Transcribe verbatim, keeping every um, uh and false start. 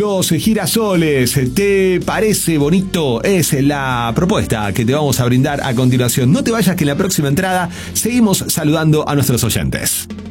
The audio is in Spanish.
Los girasoles, ¿te parece bonito? Es la propuesta que te vamos a brindar a continuación. No te vayas, que en la próxima entrada seguimos saludando a nuestros oyentes.